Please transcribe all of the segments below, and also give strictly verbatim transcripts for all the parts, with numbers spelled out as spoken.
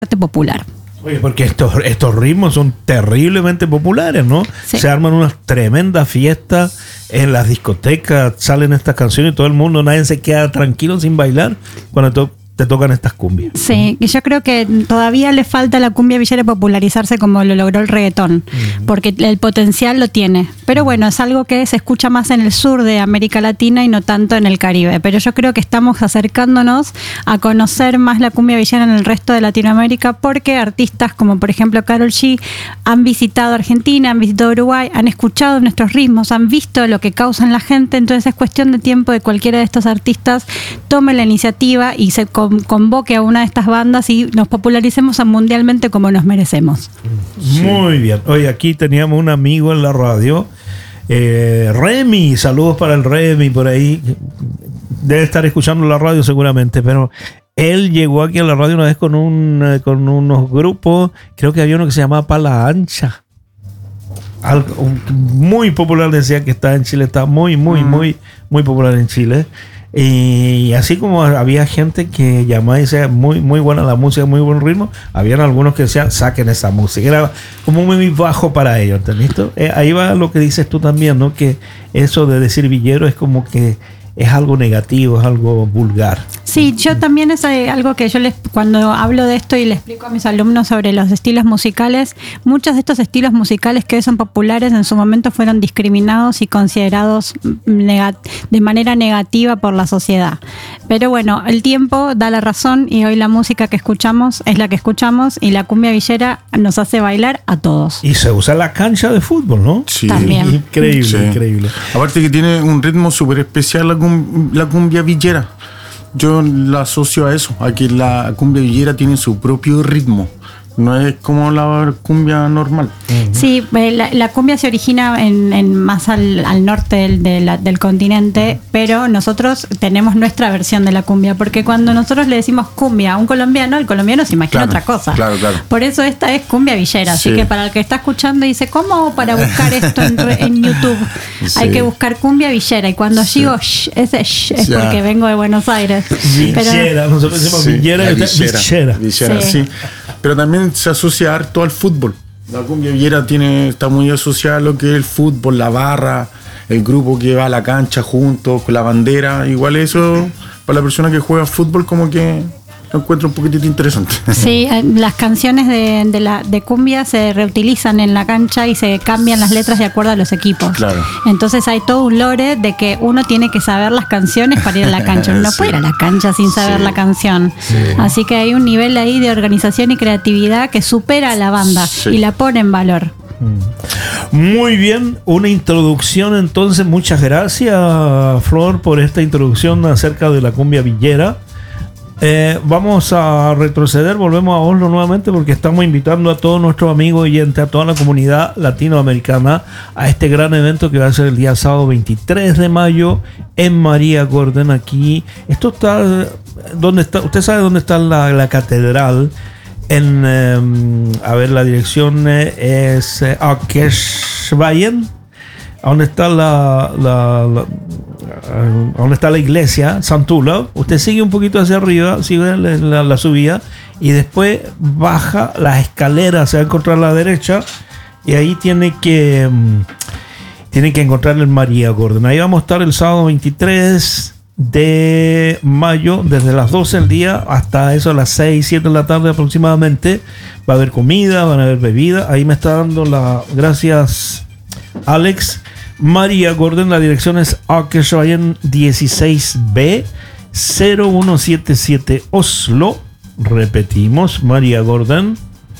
popular. Oye, porque estos, estos ritmos son terriblemente populares, ¿no? Sí. Se arman unas tremendas fiestas en las discotecas, salen estas canciones y todo el mundo, nadie se queda tranquilo sin bailar cuando to- te tocan estas cumbias. Sí, y yo creo que todavía le falta a la cumbia villera popularizarse como lo logró el reggaetón, uh-huh. porque el potencial lo tiene. Pero bueno, es algo que se escucha más en el sur de América Latina y no tanto en el Caribe. Pero yo creo que estamos acercándonos a conocer más la cumbia villera en el resto de Latinoamérica, porque artistas como por ejemplo Karol G han visitado Argentina, han visitado Uruguay, han escuchado nuestros ritmos, han visto lo que causan la gente. Entonces es cuestión de tiempo de cualquiera de estos artistas tome la iniciativa y se convoque a una de estas bandas y nos popularicemos mundialmente como nos merecemos. Muy bien. Oye, aquí teníamos un amigo en la radio, eh, Remy, saludos para el Remy por ahí, debe estar escuchando la radio seguramente, pero él llegó aquí a la radio una vez con un con unos grupos, creo que había uno que se llamaba Pala Ancha, algo muy popular, decía que está en Chile, está muy, muy, mm. muy, muy popular en Chile. Y así como había gente que llamaba y decía muy, muy buena la música, muy buen ritmo, habían algunos que decían saquen esa música, era como muy bajo para ellos, ¿entendés? Eh, ahí va lo que dices tú también, ¿no? Que eso de decir villero es como que es algo negativo, es algo vulgar. Sí, yo también es algo que yo les, cuando hablo de esto y le explico a mis alumnos sobre los estilos musicales, muchos de estos estilos musicales que hoy son populares en su momento fueron discriminados y considerados negat- de manera negativa por la sociedad. Pero bueno, el tiempo da la razón y hoy la música que escuchamos es la que escuchamos y la cumbia villera nos hace bailar a todos. Y se usa en la cancha de fútbol, ¿no? Sí. También. Increíble, Sí. increíble. Aparte que tiene un ritmo súper especial la, cum- la cumbia villera. Yo la asocio a eso, a que la cumbia villera tiene su propio ritmo. No es como la cumbia normal. Sí, la, la cumbia se origina en, en más al, al norte del, de la, del continente, pero nosotros tenemos nuestra versión de la cumbia, porque cuando nosotros le decimos cumbia a un colombiano, el colombiano se imagina Claro, otra cosa. claro, claro. Por eso esta es cumbia villera, Sí. así que para el que está escuchando y dice, ¿cómo hago para buscar esto en, re- en YouTube? Sí. Hay que buscar cumbia villera, y cuando Sí. digo shh, ese shh es Ya. porque vengo de Buenos Aires. Villera, nosotros decimos Sí, villera la y usted villera. villera, Sí. sí. Pero también se asocia harto al fútbol. La cumbia villera tiene, está muy asociada a lo que es el fútbol, la barra, el grupo que va a la cancha juntos, con la bandera. Igual eso, para la persona que juega fútbol, como que lo encuentro un poquitito interesante. Sí, eh, las canciones de, de, la, de cumbia se reutilizan en la cancha y se cambian las letras de acuerdo a los equipos. Claro. Entonces hay todo un lore de que uno tiene que saber las canciones para ir a la cancha. Uno no Sí. puede ir a la cancha sin saber Sí. la canción. Sí. Así que hay un nivel ahí de organización y creatividad que supera a la banda Sí. y la pone en valor. Muy bien, una introducción entonces, muchas gracias Flor por esta introducción acerca de la cumbia villera. Eh, vamos a retroceder, volvemos a Oslo nuevamente porque estamos invitando a todos nuestros amigos oyentes, a toda la comunidad latinoamericana a este gran evento que va a ser el día sábado veintitrés de mayo en María Gordon. Aquí, esto está, ¿dónde está? Usted sabe dónde está la, la catedral. En, eh, a ver, la dirección eh, es eh, Akersveien, donde está la, la, la uh, donde está la iglesia Santula. Usted sigue un poquito hacia arriba, sigue la, la, la subida y después baja las escaleras, se va a encontrar a la derecha y ahí tiene que um, tiene que encontrar el María Gordon. Ahí vamos a estar el sábado veintitrés de mayo, desde las doce del día hasta eso a las seis, siete de la tarde aproximadamente. Va a haber comida, van a haber bebida. Ahí me está dando la gracias Alex. María Gordon, la dirección es Akersveien dieciséis B cero uno siete siete Oslo. Repetimos, María Gordon,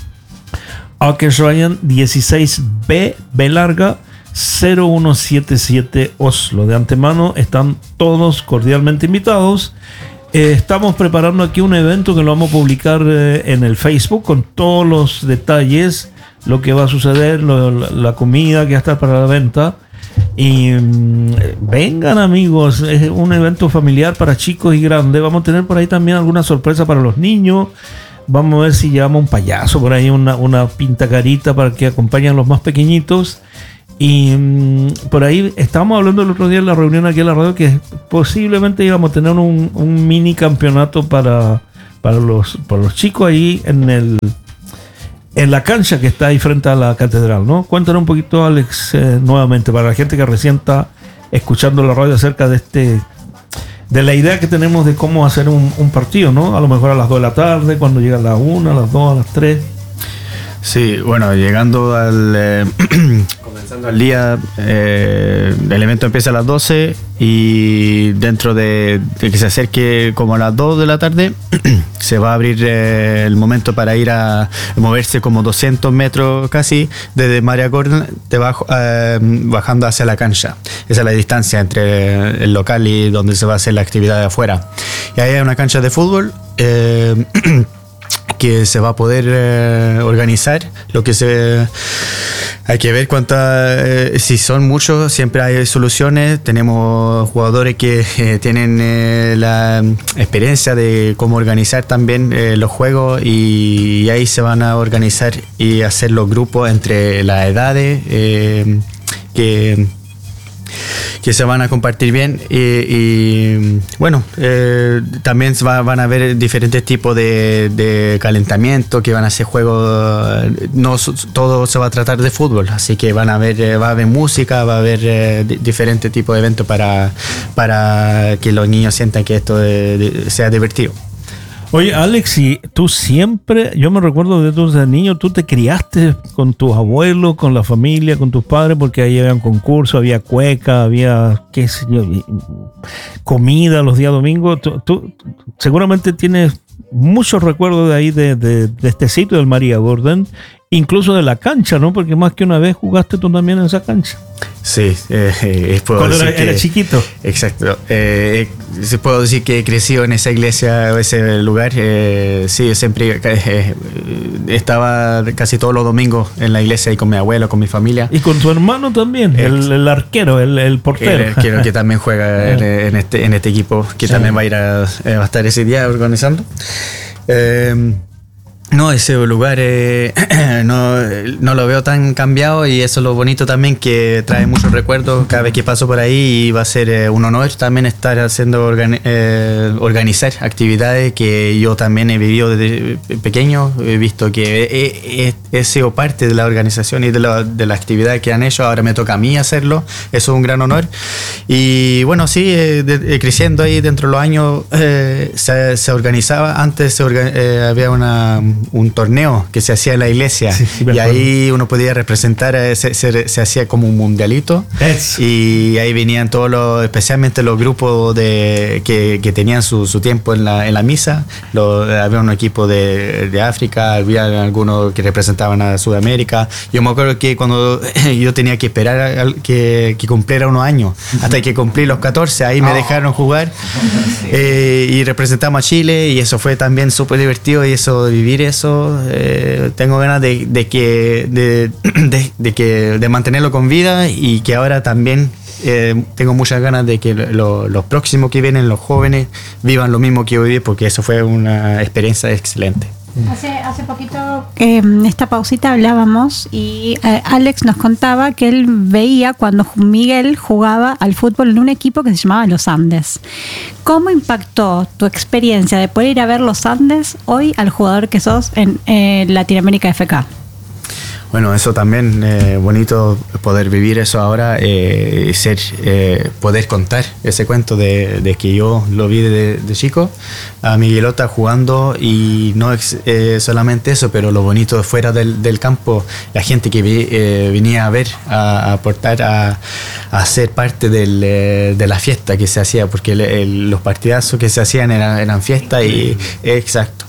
Akersveien dieciséis B, B larga, cero uno siete siete Oslo. De antemano están todos cordialmente invitados. Eh, estamos preparando aquí un evento que lo vamos a publicar eh, en el Facebook con todos los detalles, lo que va a suceder, lo, la, la comida que va a estar para la venta. Y mmm, vengan amigos, es un evento familiar para chicos y grandes. Vamos a tener por ahí también alguna sorpresa para los niños. Vamos a ver si llevamos un payaso por ahí, una, una pintacarita para que acompañen a los más pequeñitos. Y mmm, por ahí estábamos hablando el otro día en la reunión aquí en la radio que posiblemente íbamos a tener un, un mini campeonato para, para los, para los chicos ahí en el en la cancha que está ahí frente a la catedral, ¿no? Cuéntanos un poquito, Alex, eh, nuevamente, para la gente que recién está escuchando la radio acerca de este de la idea que tenemos de cómo hacer un, un partido, ¿no? A lo mejor a las dos de la tarde, cuando llega a las una, a las dos, a las tres. Sí, bueno, llegando al... Eh, comenzando el día, eh, el evento empieza a las doce y dentro de, de que se acerque como a las dos de la tarde, se va a abrir eh, el momento para ir a moverse como doscientos metros casi desde María Gordon debajo, eh, bajando hacia la cancha. Esa es la distancia entre el local y donde se va a hacer la actividad de afuera. Y ahí hay una cancha de fútbol eh, que se va a poder eh, organizar. Lo que se hay que ver cuántas, eh, si son muchos, siempre hay soluciones. Tenemos jugadores que eh, tienen eh, la experiencia de cómo organizar también eh, los juegos, y, y ahí se van a organizar y hacer los grupos entre las edades eh, que que se van a compartir bien, y, y bueno, eh, también va, van a haber diferentes tipos de, de calentamiento, que van a hacer juegos, no todo se va a tratar de fútbol, así que van a haber, va a haber música, va a haber eh, diferentes tipos de eventos para, para que los niños sientan que esto de, de, sea divertido. Oye, Alex, y tú siempre, yo me recuerdo de tus niños, tú te criaste con tus abuelos, con la familia, con tus padres, porque ahí había un concurso, había cueca, había, qué sé yo, comida los días domingos. Tú, tú seguramente tienes muchos recuerdos de ahí, de, de, de este sitio del María Gordon, incluso de la cancha, ¿no? Porque más que una vez jugaste tú también en esa cancha. Sí, eh, eh, puedo cuando decir era, que, era chiquito. Exacto. Eh, eh, puedo decir que he crecido en esa iglesia, ese lugar. Eh, sí, siempre eh, estaba casi todos los domingos en la iglesia y con mi abuelo, con mi familia. Y con tu hermano también, el, el arquero, el, el portero. El arquero que también juega en, en, este, en este equipo, que sí. También va a ir a, eh, va a estar ese día organizando. Eh, No, ese lugar eh, no, no lo veo tan cambiado, y eso es lo bonito también, que trae muchos recuerdos cada vez que paso por ahí, y va a ser eh, un honor también estar haciendo organi- eh, organizar actividades que yo también he vivido desde pequeño. He visto que he, he, he sido parte de la organización y de la, de la actividad que han hecho. Ahora me toca a mí hacerlo, eso es un gran honor. Y bueno, sí, eh, de, eh, creciendo ahí dentro de los años eh, se, se organizaba, antes se orga- eh, había una un torneo que se hacía en la iglesia, sí, sí, y ahí uno podía representar, se, se, se hacía como un mundialito. Eso. Y ahí venían todos los, especialmente los grupos de que, que tenían su, su tiempo en la, en la misa. Lo, había un equipo de, de África, había algunos que representaban a Sudamérica. Yo me acuerdo que cuando yo tenía que esperar a, que, que cumpliera unos años, hasta que cumplí los catorce, ahí me dejaron jugar eh, y representamos a Chile, y eso fue también súper divertido, y eso, vivir eso, eh, tengo ganas de, de que de, de, de que de mantenerlo con vida, y que ahora también eh, tengo muchas ganas de que lo, los próximos que vienen, los jóvenes, vivan lo mismo que yo viví, porque eso fue una experiencia excelente. Hace, hace poquito, eh, en esta pausita hablábamos, y eh, Alex nos contaba que él veía cuando Miguel jugaba al fútbol en un equipo que se llamaba Los Andes. ¿Cómo impactó tu experiencia de poder ir a ver Los Andes hoy al jugador que sos en eh, Latinoamérica F K? Bueno, eso también eh, bonito poder vivir eso ahora, eh, ser, eh, poder contar ese cuento de, de que yo lo vi de, de chico a Miguelota jugando, y no ex, eh, solamente eso, pero lo bonito fuera del, del campo, la gente que vi, eh, venía a ver, a, a aportar, a, a ser parte del, eh, de la fiesta que se hacía, porque el, el, los partidazos que se hacían eran, eran fiesta, y eh, exacto.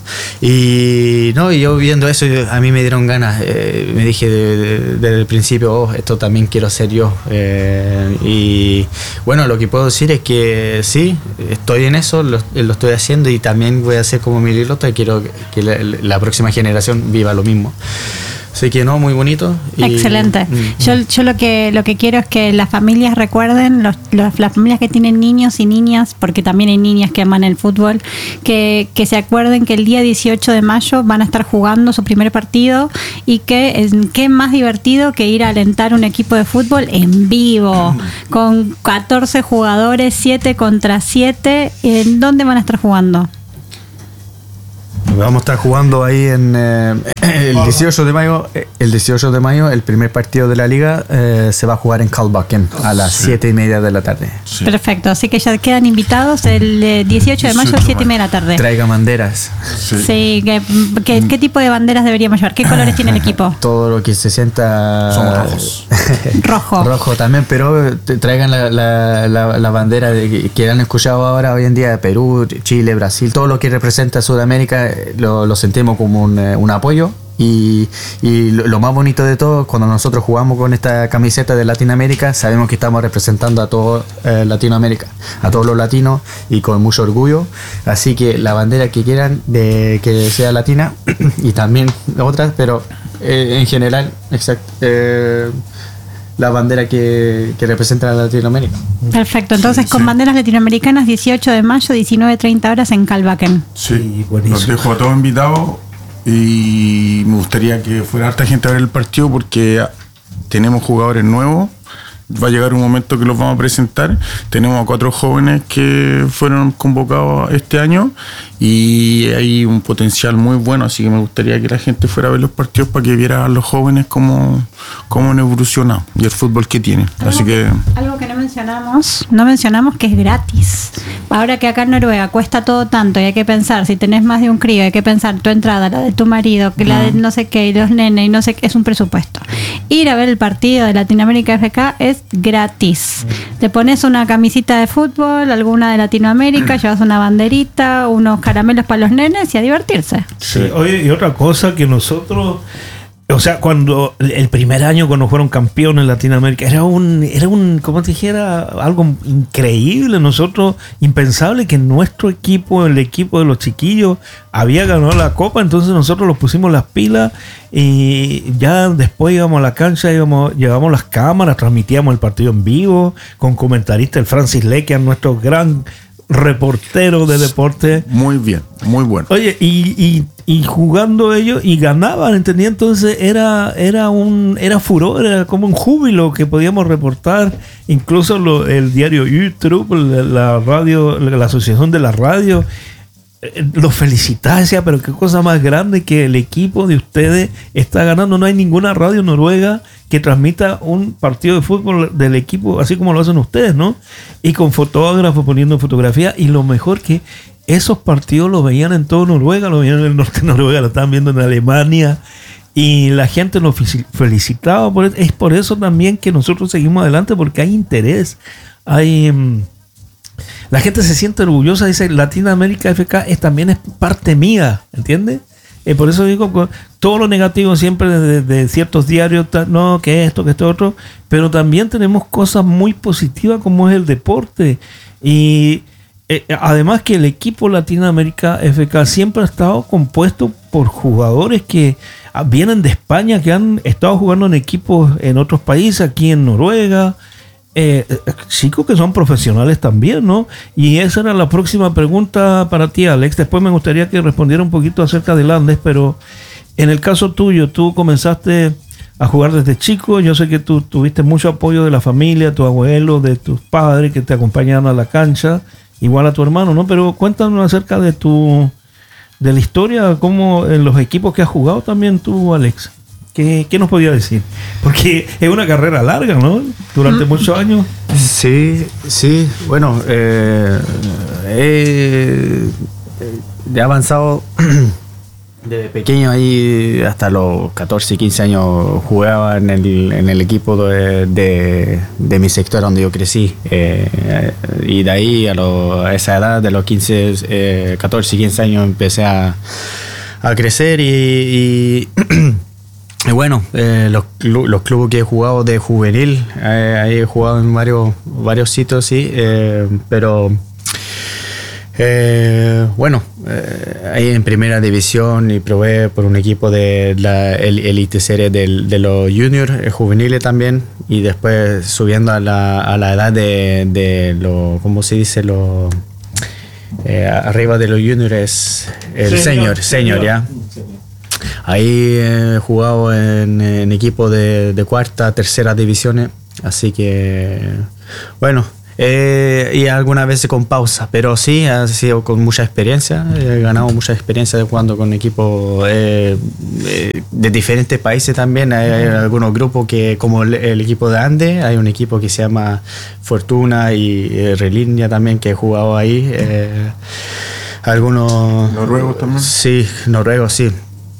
Y no, y yo viendo eso, a mí me dieron ganas, eh, me dije de, de, desde el principio, oh, esto también quiero ser yo. Eh, y bueno, lo que puedo decir es que sí, estoy en eso, lo, lo estoy haciendo, y también voy a hacer como Miguelota, y quiero que la, la próxima generación viva lo mismo. Así que no, muy bonito. Y, excelente. Mm, yo yo lo que lo que quiero es que las familias recuerden, los, los, las familias que tienen niños y niñas, porque también hay niñas que aman el fútbol, que, que se acuerden que el día dieciocho de mayo van a estar jugando su primer partido, y que es qué más divertido que ir a alentar un equipo de fútbol en vivo, con catorce jugadores, siete contra siete. ¿En dónde van a estar jugando? Vamos a estar jugando ahí en eh, el dieciocho de mayo. El dieciocho de mayo, el primer partido de la liga eh, se va a jugar en Kalbakken a las Sí. siete y media de la tarde. Sí. Perfecto, así que ya quedan invitados el eh, dieciocho de mayo a las siete y media de la tarde. Traiga banderas. Sí. Sí, ¿qué, qué, qué tipo de banderas deberíamos llevar? ¿Qué colores tiene el equipo? Todo lo que se sienta Somos rojos. Rojo. Rojo también, pero te- traigan la, la, la, la bandera de, que han escuchado ahora hoy en día de Perú, Chile, Brasil, todo lo que representa Sudamérica eh, lo, lo sentimos como un, eh, un apoyo. Y, y lo, lo más bonito de todo, cuando nosotros jugamos con esta camiseta de Latinoamérica, sabemos que estamos representando a todo eh, Latinoamérica, a todos los latinos y con mucho orgullo. Así que la bandera que quieran de que sea latina y también otras, pero eh, en general, exacto, eh, la bandera que, que representa a Latinoamérica. Perfecto, entonces Sí, con sí. banderas latinoamericanas, dieciocho de mayo, diecinueve treinta horas en Kalbakken. Sí, Sí, buenísimo. los dejo a todos invitados y me gustaría que fuera harta gente a ver el partido porque tenemos jugadores nuevos. Va a llegar un momento que los vamos a presentar. Tenemos a cuatro jóvenes que fueron convocados este año y hay un potencial muy bueno, así que me gustaría que la gente fuera a ver los partidos para que viera a los jóvenes cómo, cómo han evolucionado y el fútbol que tienen. Así que Algo que no mencionamos, no mencionamos que es gratis. Ahora que acá en Noruega cuesta todo tanto y hay que pensar, si tenés más de un crío, hay que pensar tu entrada, la de tu marido, que la de no sé qué, y los nenes, y no sé qué, es un presupuesto. Ir a ver el partido de Latinoamérica F K es gratis. Te pones una camisita de fútbol, alguna de Latinoamérica, llevas una banderita, unos caramelos para los nenes y a divertirse. Sí, oye, y otra cosa que nosotros, o sea, cuando el primer año cuando fueron campeones en Latinoamérica, era un, era un, como te dijera, algo increíble, nosotros, impensable que nuestro equipo, el equipo de los chiquillos, había ganado la copa, entonces nosotros los pusimos las pilas y ya después íbamos a la cancha, íbamos, llevamos las cámaras, transmitíamos el partido en vivo, con comentarista el Francis Leque, nuestro gran reportero de deporte. muy bien, muy bueno. Oye, y, y, y jugando ellos y ganaban, ¿entendía? Entonces era, era un era furor, era como un júbilo que podíamos reportar. Incluso lo, el diario YouTube, la, la radio, la, la asociación de la radio, eh, los felicitaba, decía, pero qué cosa más grande que el equipo de ustedes está ganando. No hay ninguna radio noruega que transmita un partido de fútbol del equipo así como lo hacen ustedes, ¿no? Y con fotógrafos poniendo fotografía, y lo mejor que esos partidos los veían en todo Noruega, los veían en el norte de Noruega, lo estaban viendo en Alemania y la gente nos felicitaba por eso. Es por eso también que nosotros seguimos adelante, porque hay interés, hay um, la gente se siente orgullosa, dice Latinoamérica F K es, también es parte mía, ¿entiendes? Eh, por eso digo, todo lo negativo siempre de, de ciertos diarios, no, que esto, que esto, otro, pero también tenemos cosas muy positivas como es el deporte. Y eh, además que el equipo Latinoamérica F K siempre ha estado compuesto por jugadores que vienen de España, que han estado jugando en equipos en otros países, aquí en Noruega. Eh, chicos que son profesionales también, ¿no? Y esa era la próxima pregunta para ti, Alex. Después me gustaría que respondiera un poquito acerca del Andes, pero en el caso tuyo, tú comenzaste a jugar desde chico. Yo sé que tú tuviste mucho apoyo de la familia, tu abuelo, de tus padres que te acompañaban a la cancha, igual a tu hermano, ¿no? Pero cuéntanos acerca de tu de la historia, cómo en los equipos que has jugado también tú, Alex. ¿Qué, ¿Qué nos podía decir? Porque es una carrera larga, ¿no? Durante muchos años. Sí, sí, bueno, eh, he, he avanzado desde pequeño ahí, hasta los catorce, quince años jugaba en el, en el equipo de, de, de mi sector donde yo crecí. Eh, y de ahí a, lo, a esa edad, de los quince, eh, catorce, quince años, empecé a, a crecer y... y Y bueno, eh, los, los clubes que he jugado de juvenil, eh, ahí he jugado en varios, varios sitios, sí, eh, pero eh, bueno, eh, ahí en primera división y probé por un equipo de la Elite Serie del, de los juniors, eh, juveniles también, y después subiendo a la, a la edad de, de los, ¿cómo se dice? Los, eh, arriba de los juniors, el senior, senior, ya. Ahí he jugado en, en equipo de, de cuarta, tercera divisiones, así que bueno, Eh, y algunas veces con pausa, pero sí, ha sido con mucha experiencia. He ganado mucha experiencia de jugando con equipos eh, eh, de diferentes países también. Hay, hay algunos grupos que, como el, el equipo de Andes, hay un equipo que se llama Fortuna y eh, Relinia también, que he jugado ahí. Eh, algunos. ¿Noruegos también? Sí, noruegos, sí.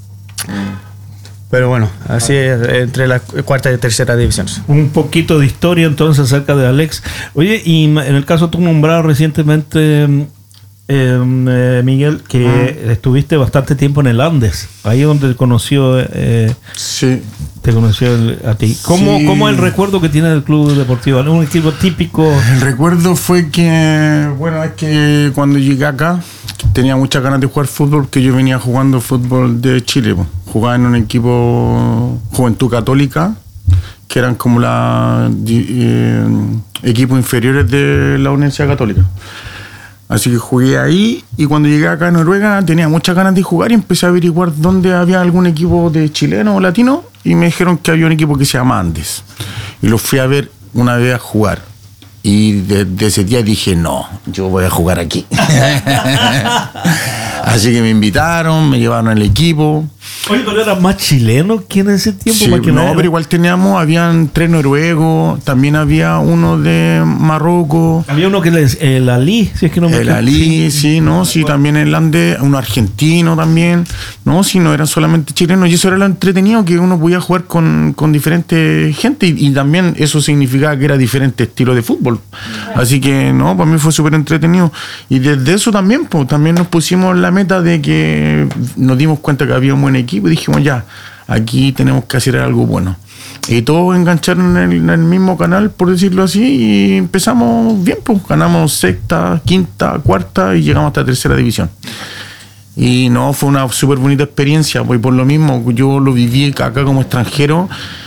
Pero bueno, así es entre la cuarta y tercera división. Un poquito de historia entonces acerca de Alex. Oye, y en el caso tú nombrado recientemente, eh, eh, Miguel, que ah. estuviste bastante tiempo en el Andes, ahí donde te conoció, eh, sí. te conoció el, a ti. ¿Cómo, Sí. ¿Cómo es el recuerdo que tiene del Club Deportivo? ¿Es un equipo típico? El recuerdo fue que, bueno, es que cuando llegué acá tenía muchas ganas de jugar fútbol, porque yo venía jugando fútbol de Chile, po. Jugaba en un equipo Juventud Católica, que eran como la eh, equipos inferiores de la Universidad Católica. Así que jugué ahí, y cuando llegué acá a Noruega tenía muchas ganas de jugar y empecé a averiguar dónde había algún equipo de chileno o latino, y me dijeron que había un equipo que se llama Andes. Y los fui a ver una vez a jugar. Y desde ese día dije, no, yo voy a jugar aquí. Así que me invitaron, me llevaron al equipo. Oye, pero era más chileno que en ese tiempo. Sí, más que no, nada. pero igual teníamos, habían tres noruegos, también había uno de Marruecos. Había uno que les, el Ali, si es que no me El equivoco. Ali, sí, no, sí, también el Ande, uno argentino también, no, sí, no eran solamente chilenos, y eso era lo entretenido, que uno podía jugar con, con diferente gente, y, y también eso significaba que era diferente estilo de fútbol, así que no, para mí fue súper entretenido, y desde eso también, pues, también nos pusimos la meta de que nos dimos cuenta que había un buen equipo, y dijimos ya, aquí tenemos que hacer algo bueno. Y todos engancharon en el, en el mismo canal, por decirlo así, y empezamos bien, pues ganamos sexta, quinta, cuarta y llegamos hasta tercera división. Y no, fue una súper bonita experiencia, pues por lo mismo, yo lo viví acá como extranjero,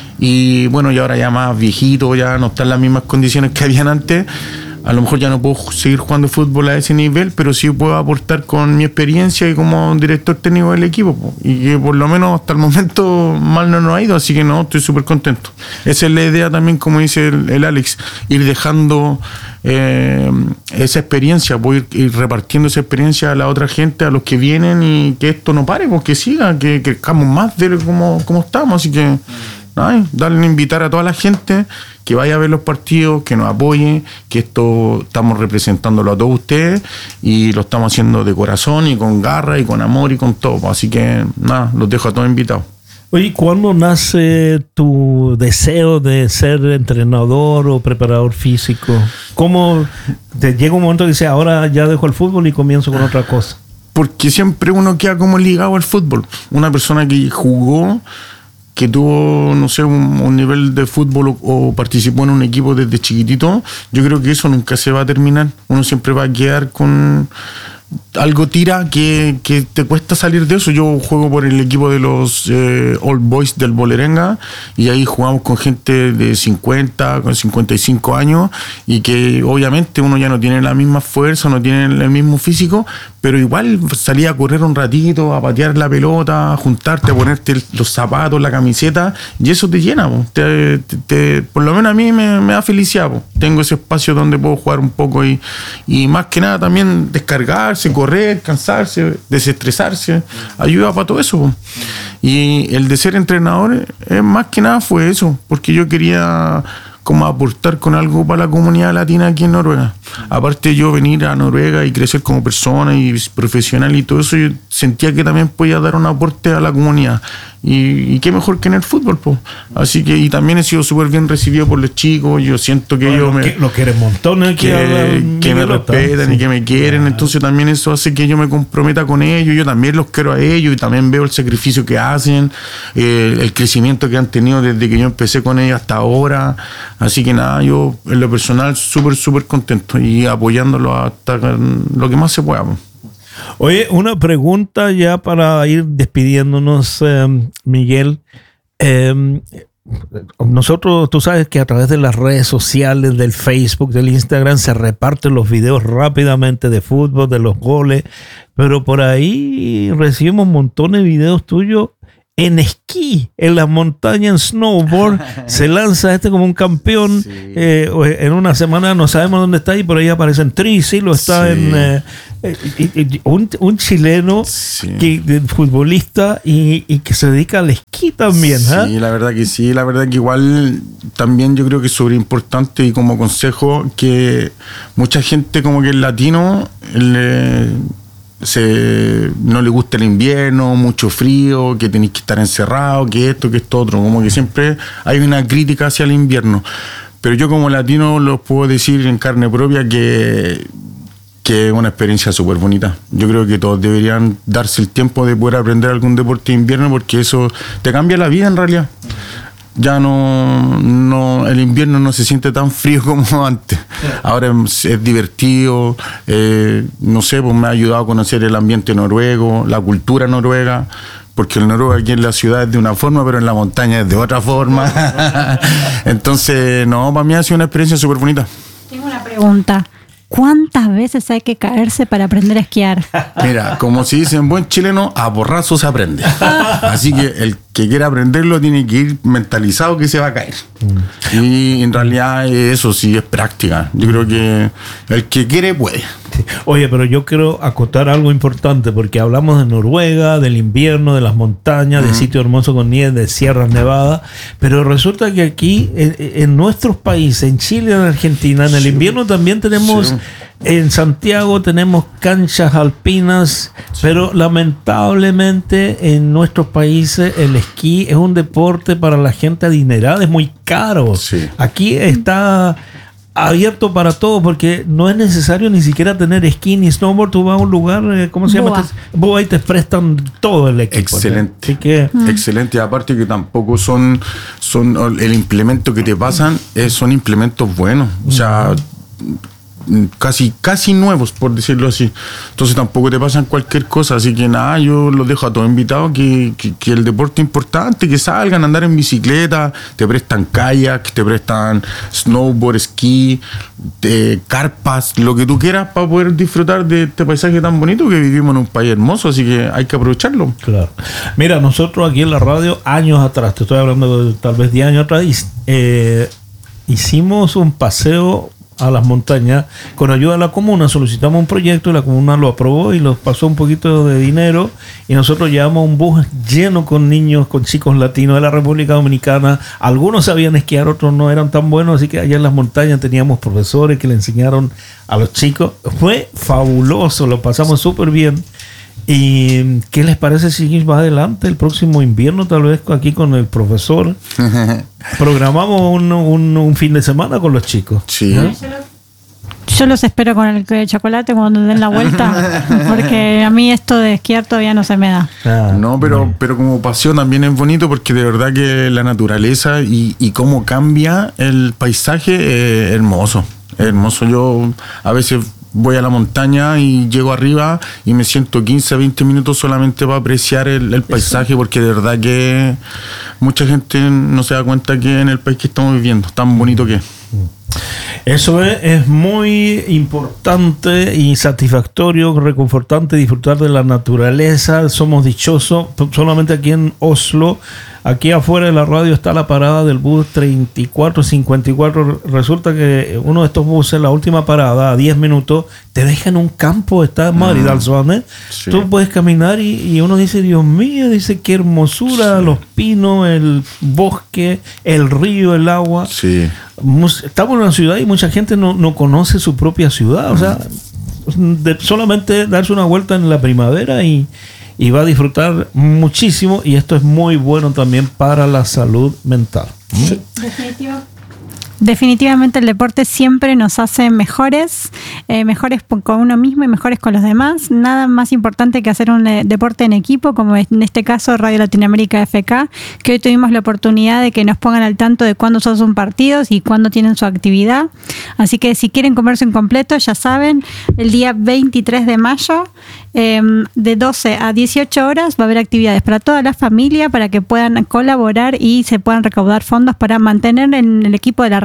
y bueno, y ahora ya más viejito, ya no están las mismas condiciones que habían antes. A lo mejor ya no puedo seguir jugando fútbol a ese nivel, pero sí puedo aportar con mi experiencia y como director técnico del equipo, po. Y que por lo menos hasta el momento mal no nos ha ido, así que no, estoy súper contento. Esa es la idea también, como dice el, el Alex, ir dejando eh, esa experiencia, pues ir, ir repartiendo esa experiencia a la otra gente, a los que vienen, y que esto no pare, pues que siga, que crezcamos más de como, como estamos, así que ay, darle, invitar a toda la gente que vaya a ver los partidos, que nos apoye, que esto estamos representándolo a todos ustedes y lo estamos haciendo de corazón y con garra y con amor y con todo. Así que nada, los dejo a todos invitados. Oye, ¿cuándo nace tu deseo de ser entrenador o preparador físico? ¿Cómo te llega un momento que dices, ahora ya dejo el fútbol y comienzo con otra cosa? Porque siempre uno queda como ligado al fútbol. Una persona que jugó, que tuvo, no sé, un, un nivel de fútbol o, o participó en un equipo desde chiquitito, yo creo que eso nunca se va a terminar. Uno siempre va a quedar con algo tira que, que te cuesta salir de eso. Yo juego por el equipo de los eh, Old Boys del Bolerenga, y ahí jugamos con gente de cincuenta, con cincuenta y cinco años, y que obviamente uno ya no tiene la misma fuerza, no tiene el mismo físico, pero igual salía a correr un ratito, a patear la pelota, a juntarte, a ponerte los zapatos, la camiseta, y eso te llena, po. Te, te, te, por lo menos a mí me, me da felicidad, po. Tengo ese espacio donde puedo jugar un poco y, y más que nada también descargarse, correr, cansarse, desestresarse, ayuda para todo eso, po. Y el de ser entrenador, eh, más que nada fue eso, porque yo quería como aportar con algo para la comunidad latina aquí en Noruega. Aparte de yo venir a Noruega y crecer como persona y profesional y todo eso, yo sentía que también podía dar un aporte a la comunidad. Y, y qué mejor que en el fútbol, pues. Así que, y también he sido súper bien recibido por los chicos. Yo siento que bueno, ellos me, lo quieren montones, que, que, que me respetan, sí, y que me quieren. Claro. Entonces también eso hace que yo me comprometa con ellos. Yo también los quiero a ellos y también veo el sacrificio que hacen, eh, el crecimiento que han tenido desde que yo empecé con ellos hasta ahora. Así que nada, yo en lo personal súper, súper contento y apoyándolo hasta lo que más se pueda, pues. Oye, una pregunta ya para ir despidiéndonos, eh, Miguel. Eh, nosotros, tú sabes que a través de las redes sociales, del Facebook, del Instagram, se reparten los videos rápidamente de fútbol, de los goles, pero por ahí recibimos montones de videos tuyos en esquí, en las montañas, en snowboard, se lanza este como un campeón. Sí. Eh, en una semana no sabemos dónde está y por ahí aparece en Trisi, lo está sí. en eh, eh, un, un chileno sí. que, futbolista y, y que se dedica al esquí también. Sí, ¿eh? la verdad que sí, la verdad que igual también yo creo que es súper importante y como consejo que mucha gente como que el latino le... Se, no le gusta el invierno, mucho frío, que tenéis que estar encerrado, que esto, que esto otro, como que siempre hay una crítica hacia el invierno, pero yo como latino los puedo decir en carne propia que que es una experiencia súper bonita. Yo creo que todos deberían darse el tiempo de poder aprender algún deporte de invierno porque eso te cambia la vida en realidad. Ya no, no, el invierno no se siente tan frío como antes. Ahora es, es divertido, eh, no sé, pues me ha ayudado a conocer el ambiente noruego, la cultura noruega, porque el noruego aquí en la ciudad es de una forma, pero en la montaña es de otra forma. Entonces, no, para mí ha sido una experiencia súper bonita. Tengo una pregunta. ¿Cuántas veces hay que caerse para aprender a esquiar? Mira, como se dice en buen chileno, a porrazos se aprende. Así que el que quiera aprenderlo tiene que ir mentalizado que se va a caer. Mm. Y en realidad eso sí es práctica. Yo creo que el que quiere puede. Oye, pero yo quiero acotar algo importante porque hablamos de Noruega, del invierno, de las montañas, uh-huh. de sitios hermosos con nieve, de sierras nevadas, pero resulta que aquí en, en nuestros países, en Chile, en Argentina, en el sí. invierno también tenemos, sí. en Santiago tenemos canchas alpinas, sí. pero lamentablemente en nuestros países el esquí es un deporte para la gente adinerada, es muy caro. Sí. Aquí está abierto para todos porque no es necesario ni siquiera tener esquí ni snowboard. Tú vas a un lugar, ¿cómo se llama? Boa, y te prestan todo el equipo. Excelente. Así que, mm. Excelente. Aparte que tampoco son, son el implemento que te pasan, es, son implementos buenos. O sea, casi casi nuevos, por decirlo así. Entonces tampoco te pasan cualquier cosa. Así que nada, yo los dejo a todos invitados que, que, que el deporte es importante, que salgan a andar en bicicleta, te prestan kayak, te prestan snowboard, esquí, eh, carpas, lo que tú quieras para poder disfrutar de este paisaje tan bonito que vivimos en un país hermoso, así que hay que aprovecharlo. Claro. Mira, nosotros aquí en la radio, años atrás, te estoy hablando de tal vez diez años atrás, eh, hicimos un paseo a las montañas con ayuda de la comuna. Solicitamos un proyecto y la comuna lo aprobó y nos pasó un poquito de dinero y nosotros llevamos un bus lleno con niños, con chicos latinos de la República Dominicana. Algunos sabían esquiar, otros no eran tan buenos, así que allá en las montañas teníamos profesores que le enseñaron a los chicos. Fue fabuloso, lo pasamos súper bien. ¿Y qué les parece si va adelante el próximo invierno, tal vez aquí con el profesor? Programamos un, un, un fin de semana con los chicos. Sí. ¿No? Yo los espero con el de chocolate cuando den la vuelta, porque a mí esto de esquiar todavía no se me da. Ah, no, pero, pero como paseo también es bonito porque de verdad que la naturaleza y, y cómo cambia el paisaje es hermoso. Es hermoso. Yo a veces voy a la montaña y llego arriba y me siento quince, veinte minutos solamente para apreciar el, el paisaje, porque de verdad que mucha gente no se da cuenta que en el país que estamos viviendo, tan bonito que es. Eso es, es muy importante y satisfactorio, reconfortante disfrutar de la naturaleza. Somos dichosos. Solamente aquí en Oslo, aquí afuera de la radio está la parada del bus treinta y cuatro cincuenta y cuatro. Resulta que uno de estos buses, la última parada, a diez minutos, te deja en un campo, está en Madrid, mm. ¿eh? Sí. Tú puedes caminar y, y uno dice, Dios mío, dice qué hermosura, sí. los pinos, el bosque, el río, el agua. Sí. Estamos en una ciudad y mucha gente no, no conoce su propia ciudad. O sea, de solamente darse una vuelta en la primavera y, y va a disfrutar muchísimo. Y esto es muy bueno también para la salud mental. Sí. Definitivo. Definitivamente el deporte siempre nos hace mejores, eh, mejores con uno mismo y mejores con los demás. Nada más importante que hacer un eh, deporte en equipo, como en este caso Radio Latinoamérica F K, que hoy tuvimos la oportunidad de que nos pongan al tanto de cuándo son partidos y cuándo tienen su actividad. Así que si quieren comerse en completo, ya saben, el día veintitrés de mayo, eh, de doce a dieciocho horas, va a haber actividades para toda la familia, para que puedan colaborar y se puedan recaudar fondos para mantener en el equipo de la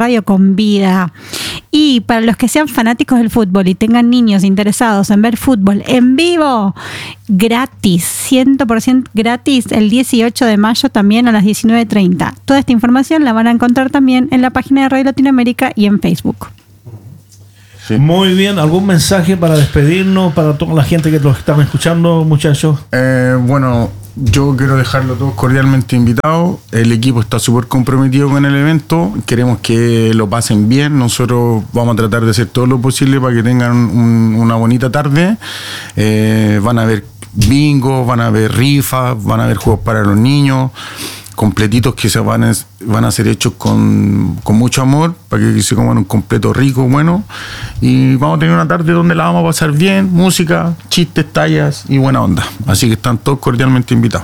radio con vida. Y para los que sean fanáticos del fútbol y tengan niños interesados en ver fútbol en vivo, gratis, cien por ciento gratis, el dieciocho de mayo también a las diecinueve treinta. Toda esta información la van a encontrar también en la página de Radio Latinoamérica y en Facebook. Sí. Muy bien, ¿algún mensaje para despedirnos, para toda la gente que los están escuchando, muchachos? Eh, bueno, yo quiero dejarlo todos cordialmente invitados. El equipo está súper comprometido con el evento. Queremos que lo pasen bien. Nosotros vamos a tratar de hacer todo lo posible para que tengan un, una bonita tarde. Eh, van a haber bingo, van a haber rifas, van a haber juegos para los niños, completitos que se van a, van a ser hechos con, con mucho amor, para que se coman un completo rico, bueno. Y vamos a tener una tarde donde la vamos a pasar bien, música, chistes, tallas y buena onda. Así que están todos cordialmente invitados.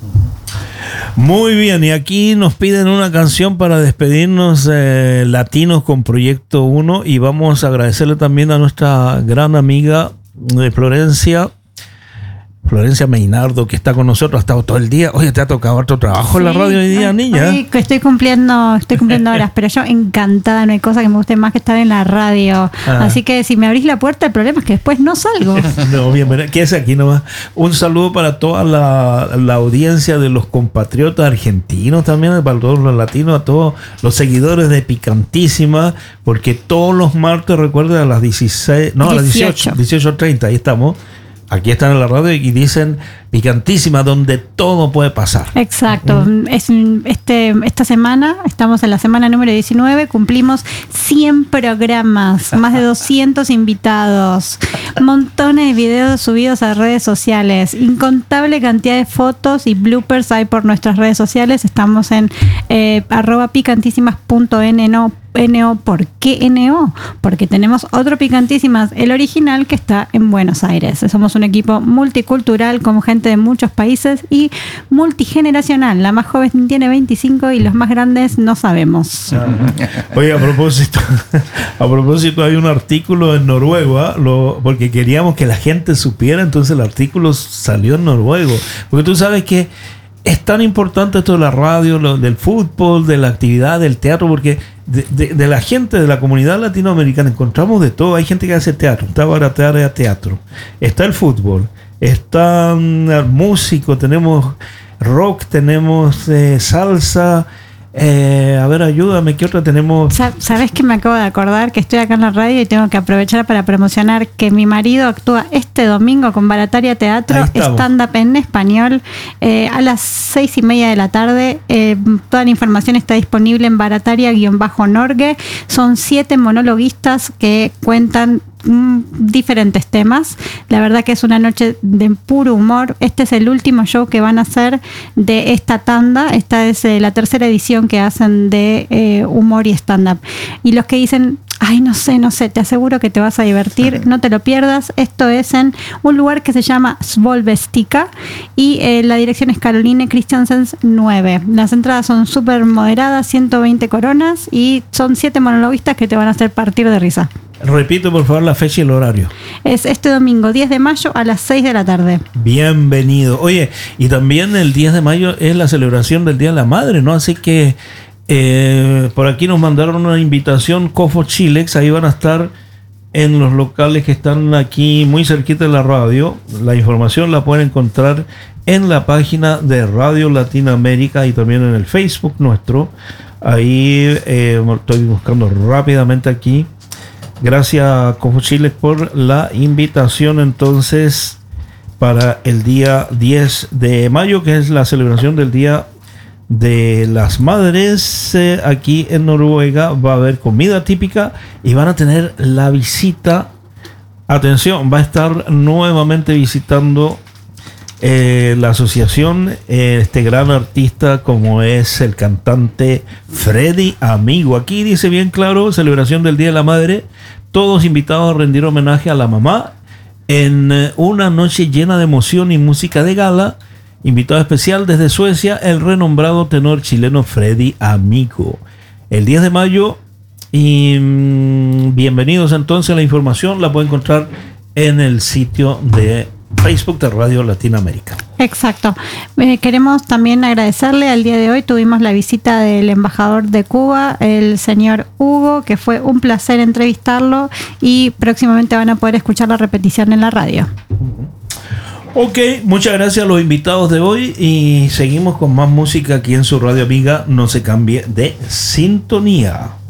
Muy bien, y aquí nos piden una canción para despedirnos, eh, Latinos con Proyecto uno, y vamos a agradecerle también a nuestra gran amiga de Florencia, Florencia Meinardo, que está con nosotros, ha estado todo el día. Oye, te ha tocado otro trabajo sí, en la radio hoy día, niña. Sí, estoy cumpliendo, estoy cumpliendo horas, pero yo encantada, no hay cosa que me guste más que estar en la radio. Ah. Así que si me abrís la puerta, el problema es que después no salgo. No, bienvenido. Quédese aquí nomás. Un saludo para toda la, la audiencia de los compatriotas argentinos también, para todos los latinos, a todos los seguidores de Picantísima, porque todos los martes, recuerden, a las dieciséis, no, a las dieciocho, dieciocho treinta, ahí estamos. Aquí están en la radio y dicen Picantísima, donde todo puede pasar. Exacto. Mm. Es, este, esta semana, estamos en la semana número diecinueve, cumplimos cien programas, más de doscientos invitados, montones de videos subidos a redes sociales, incontable cantidad de fotos y bloopers hay por nuestras redes sociales. Estamos en eh, arroba picantísimas punto n no. N O, ¿por qué N O? Porque tenemos otro Picantísimas, el original, que está en Buenos Aires. Somos un equipo multicultural con gente de muchos países y multigeneracional. La más joven tiene veinticinco y los más grandes no sabemos. Oye, a propósito, a propósito hay un artículo en noruego, ¿eh? Lo, porque queríamos que la gente supiera, entonces el artículo salió en noruego. Porque tú sabes que es tan importante esto de la radio, lo, del fútbol, de la actividad, del teatro, porque de, de, de la gente de la comunidad latinoamericana encontramos de todo. Hay gente que hace teatro, está baratear a teatro, está el fútbol, está um, el músico, tenemos rock, tenemos eh, salsa. Eh, a ver, ayúdame, ¿qué otra tenemos? ¿Sabes que me acabo de acordar? Que estoy acá en la radio y tengo que aprovechar para promocionar que mi marido actúa este domingo con Barataria Teatro, stand-up en español, eh, a las seis y media de la tarde. Eh, toda la información está disponible en barataria-norgue. Son siete monologuistas que cuentan diferentes temas. La verdad que es una noche de puro humor. Este es el último show que van a hacer de esta tanda. Esta es eh, la tercera edición que hacen de eh, humor y stand-up. Y los que dicen, ay, no sé, no sé, te aseguro que te vas a divertir, no te lo pierdas. Esto es en un lugar que se llama Svolvestica y eh, la dirección es Caroline Christiansen nueve. Las entradas son súper moderadas, ciento veinte coronas, y son siete monologuistas que te van a hacer partir de risa. Repito, por favor, la fecha y el horario. Es este domingo, diez de mayo, a las seis de la tarde. Bienvenido. Oye, y también el diez de mayo es la celebración del Día de la Madre, ¿no? Así que eh, por aquí nos mandaron una invitación, Cofo Chilex, ahí van a estar en los locales que están aquí muy cerquita de la radio. La información la pueden encontrar en la página de Radio Latinoamérica y también en el Facebook nuestro. Ahí eh, estoy buscando rápidamente aquí. Gracias, Cofo Chile, por la invitación entonces para el día diez de mayo, que es la celebración del Día de las Madres. Eh, aquí en Noruega va a haber comida típica y van a tener la visita. Atención, va a estar nuevamente visitando eh, la asociación eh, este gran artista como es el cantante Freddy Amigo. Aquí dice bien claro, celebración del Día de la Madre, todos invitados a rendir homenaje a la mamá en eh, una noche llena de emoción y música de gala. Invitado especial desde Suecia, el renombrado tenor chileno Freddy Amigo. El diez de mayo. Y mmm, bienvenidos entonces. La información la pueden encontrar en el sitio de Facebook de Radio Latinoamérica. Exacto. Eh, queremos también agradecerle al día de hoy. Tuvimos la visita del embajador de Cuba, el señor Hugo, que fue un placer entrevistarlo y próximamente van a poder escuchar la repetición en la radio. Ok, muchas gracias a los invitados de hoy y seguimos con más música aquí en su radio amiga. No se cambie de sintonía.